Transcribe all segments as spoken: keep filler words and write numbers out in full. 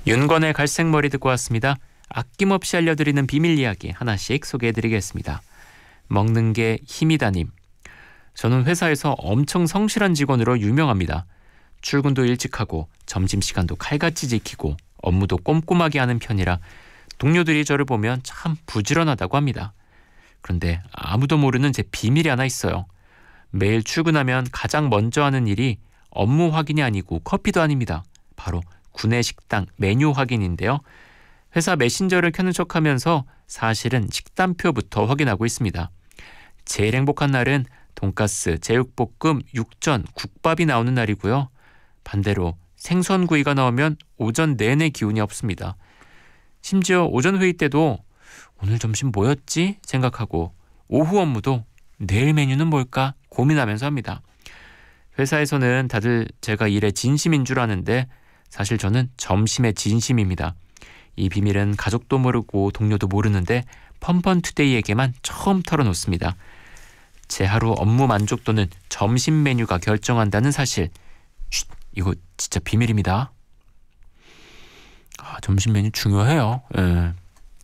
윤건의 갈색머리 듣고 왔습니다. 아낌없이 알려드리는 비밀 이야기 하나씩 소개해드리겠습니다. 먹는 게 힘이다님. 저는 회사에서 엄청 성실한 직원으로 유명합니다. 출근도 일찍 하고 점심시간도 칼같이 지키고 업무도 꼼꼼하게 하는 편이라 동료들이 저를 보면 참 부지런하다고 합니다. 그런데 아무도 모르는 제 비밀이 하나 있어요. 매일 출근하면 가장 먼저 하는 일이 업무 확인이 아니고 커피도 아닙니다. 바로 구내식당 메뉴 확인인데요. 회사 메신저를 켜는 척하면서 사실은 식단표부터 확인하고 있습니다. 제일 행복한 날은 돈가스, 제육볶음, 육전, 국밥이 나오는 날이고요. 반대로 생선구이가 나오면 오전 내내 기운이 없습니다. 심지어 오전 회의 때도 오늘 점심 뭐였지 생각하고 오후 업무도 내일 메뉴는 뭘까 고민하면서 합니다. 회사에서는 다들 제가 일에 진심인 줄 아는데 사실 저는 점심에 진심입니다. 이 비밀은 가족도 모르고 동료도 모르는데 펀펀투데이에게만 처음 털어놓습니다. 제 하루 업무 만족도는 점심 메뉴가 결정한다는 사실. 쉿, 이거 진짜 비밀입니다. 아, 점심 메뉴 중요해요. 예.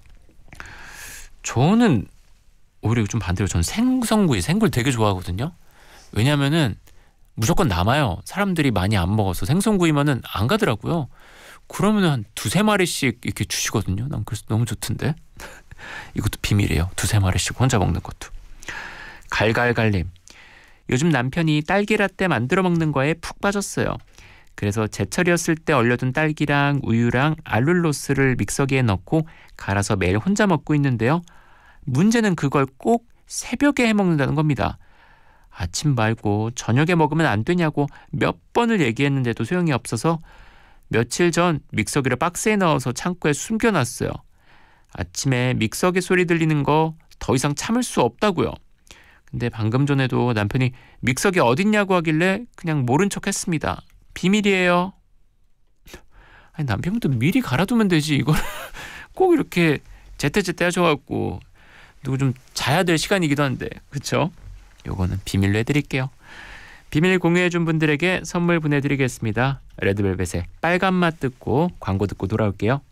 저는 오히려 좀 반대로 저는 생선구이, 생굴 되게 좋아하거든요. 왜냐면은 무조건 남아요. 사람들이 많이 안 먹어서 생선구이면은 안 가더라고요. 그러면 한 두세 마리씩 이렇게 주시거든요. 난 그래서 너무 좋던데. 이것도 비밀이에요. 두세 마리씩 혼자 먹는 것도. 갈갈갈님. 요즘 남편이 딸기라떼 만들어 먹는 거에 푹 빠졌어요. 그래서 제철이었을 때 얼려둔 딸기랑 우유랑 알룰로스를 믹서기에 넣고 갈아서 매일 혼자 먹고 있는데요. 문제는 그걸 꼭 새벽에 해먹는다는 겁니다. 아침 말고 저녁에 먹으면 안 되냐고 몇 번을 얘기했는데도 소용이 없어서 며칠 전 믹서기를 박스에 넣어서 창고에 숨겨놨어요. 아침에 믹서기 소리 들리는 거 더 이상 참을 수 없다고요. 근데 방금 전에도 남편이 믹서기 어딨냐고 하길래 그냥 모른 척 했습니다. 비밀이에요. 아니, 남편분도 미리 갈아두면 되지. 이걸 꼭 이렇게 제때제때 하셔갖고 누구 좀 자야 될 시간이기도 한데, 그쵸? 요거는 비밀로 해드릴게요. 비밀 공유해준 분들에게 선물 보내드리겠습니다. 레드벨벳의 빨간 맛 듣고 광고 듣고 돌아올게요.